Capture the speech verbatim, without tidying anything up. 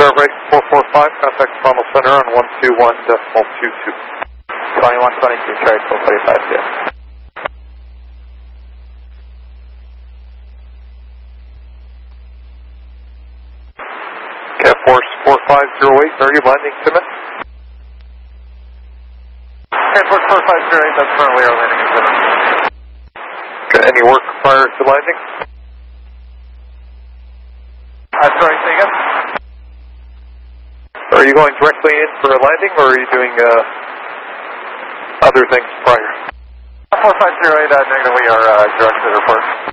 start right four four five, contact Toronto Center on one two one decimal two two. twenty-one twenty-two, carry four forty-five, yeah. Cat Force four five zero eight, are you landing, Timmins? Cat Force four five zero eight, that's currently our landing in Timmins. Okay, any work prior to landing? Uh, sorry, say again? Are you going directly in for a landing, or are you doing uh, other things prior? four five zero eight, uh, negative, we are uh, direct to the report.